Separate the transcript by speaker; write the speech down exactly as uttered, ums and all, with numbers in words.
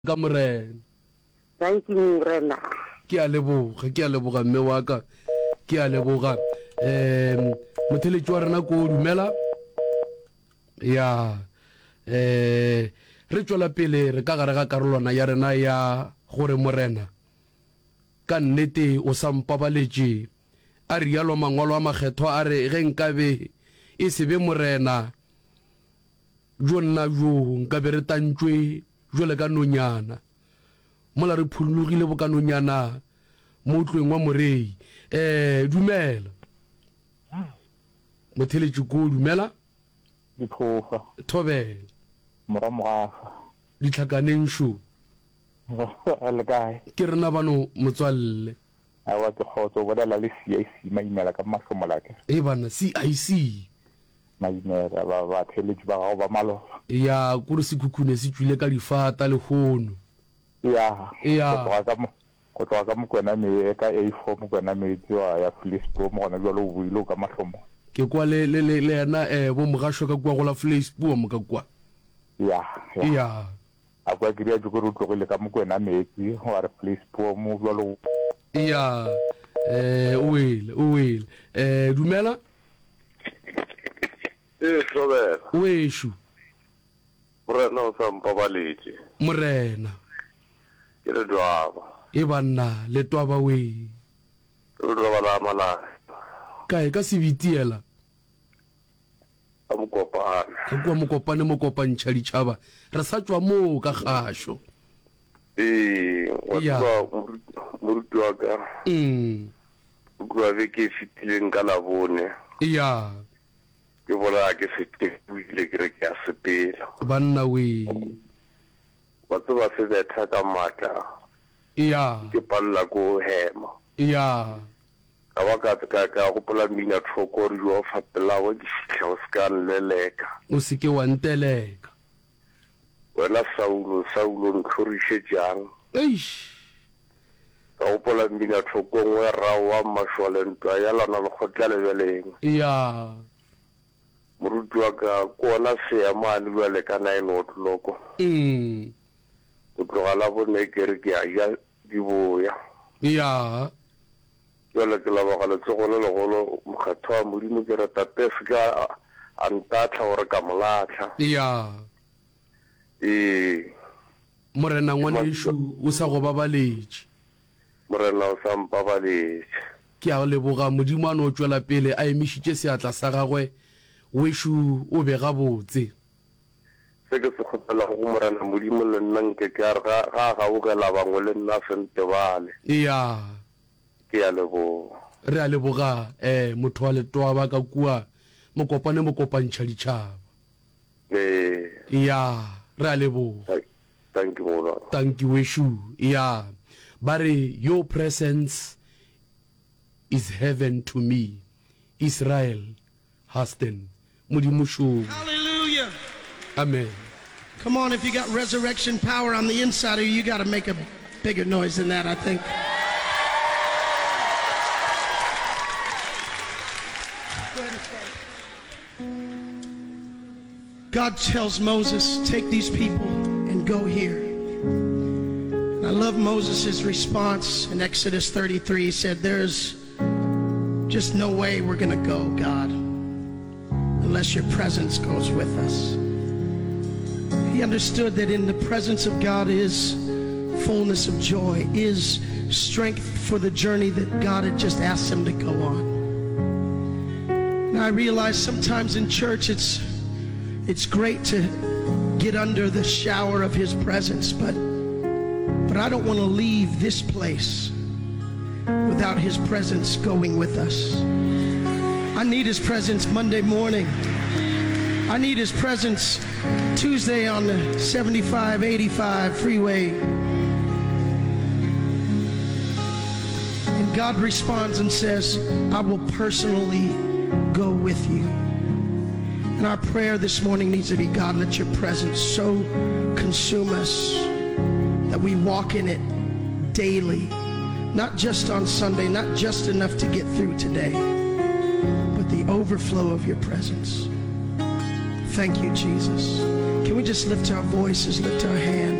Speaker 1: ka morena
Speaker 2: thank you morena
Speaker 1: ke a leboga ke a leboga mme wa ka ke a leboga em motheletsi wa rena ko dumela ya eh re tswela pele re ka gare ga karolwana ya rena ya gore morena ka nnete o sampabaletše a rialo mangwalo a makgetho a re ge nkabe e se be morena jo nna jo nkabe re tantšwe jole ka nonyana mola re phulogile bo ka nonyana mo tlweng wa morei eh dumela motheletši ko dumela
Speaker 3: diphofa
Speaker 1: thobela
Speaker 3: moramorafa
Speaker 1: ditlhakaneng sho
Speaker 3: le kae
Speaker 1: ke rena bano motswalle
Speaker 3: a wa ke khotso bodala le C I C maimela ka masomolaka
Speaker 1: e bana C I C
Speaker 3: maimela ba ba theletši ba gago ba malo
Speaker 1: ya kore se khukhune se tswile ka difata le khono
Speaker 3: ya
Speaker 1: Ya.
Speaker 3: go tloga ka mo go tloga ka mokwena me ka A four mokwena me twa ya Flispo mo gona jalo o buile ka mahlomo
Speaker 1: ke kwa le le le le yana eh bo mogasho ka kwa go la Facebook mo ka kwa
Speaker 3: ya
Speaker 1: ya
Speaker 3: a kwa ke ria jo go tlogile ka mokwena me tsi go re Flispo mo jalo
Speaker 1: ya eh o ile o ile eh dumela
Speaker 4: e Robert
Speaker 1: weshu
Speaker 4: morena o sa mpabaletše
Speaker 1: morena
Speaker 4: ke le dwaba
Speaker 1: e banna le twaba we
Speaker 4: ke le dwaba la malala
Speaker 1: kae ka sebitiela
Speaker 4: a mokopana
Speaker 1: ka kwa mokopane mokopantšha ditšhaba re sa tswa moo ka kgašo
Speaker 4: ee wa
Speaker 1: Ya.
Speaker 4: tseba moruti wa ka
Speaker 1: mm
Speaker 4: o kua be ke fetileng ka labone
Speaker 1: ya
Speaker 4: ke bola ke fetebuile ke re ke a sepela
Speaker 1: banna we
Speaker 4: wa tseba se betha ka matla
Speaker 1: ya
Speaker 4: ke palla ko hema
Speaker 1: ya
Speaker 4: ka ba ka ka ka gopola mmina thoko re yo fapela wa di fitlha o ska nleleka
Speaker 1: o se ke wa nteleka
Speaker 4: wena saulo saulo ntlhorishe jang
Speaker 1: eish
Speaker 4: ka gopola mmina thoko ngwe ra wa mashwalentwa ya lana le khotla lebeleng
Speaker 1: ya
Speaker 4: moruti wa ka kona se ya mane bjale ka nine o'clock
Speaker 1: mm
Speaker 4: go tloga la bone ke re ke a ja diboya
Speaker 1: ya
Speaker 4: jale ke labaga letsogolo legolo mokgetho wa modimo ke re tate se ka a ntatlha gore ka molatlha
Speaker 1: ya
Speaker 4: ee
Speaker 1: morena ngwaneshu o sa go babaletše
Speaker 4: morena o sa mpabaletše
Speaker 1: ke a leboga modimo a no tswela pele a emišitše seatla sa gagwe weshu o be gabotse
Speaker 4: se ke se kgopela go morena modimo le nna nke ke a re ga ga gabogela bangwe le nna sentebale
Speaker 1: ya
Speaker 4: ke a leboga
Speaker 1: re a leboga eh motho wa letwaba ka kua mokopane mokopantšha ditšhaba
Speaker 4: ee
Speaker 1: ya re a leboga
Speaker 4: thank you Molwana.
Speaker 1: thank you weshu ya bare your presence is heaven to me Israel Haston modimo sho
Speaker 5: Hallelujah.
Speaker 1: amen
Speaker 5: Come on, if you got resurrection power on the inside of you, you got to make a bigger noise than that, I think. God tells Moses, take these people and go here. And I love Moses' response in Exodus thirty-three. He said, there's just no way we're going to go, God, unless your presence goes with us. He understood that in the presence of God is fullness of joy, is strength for the journey that God had just asked him to go on. And I realize sometimes in church it's it's great to get under the shower of his presence, but but I don't want to leave this place without his presence going with us. I need his presence Monday morning. I need his presence Tuesday on the seventy-five eighty-five freeway. And God responds and says, I will personally go with you. And our prayer this morning needs to be, God, let your presence so consume us that we walk in it daily, not just on Sunday, not just enough to get through today, but the overflow of your presence. Thank you, Jesus. Can we just lift our voices, lift our hands?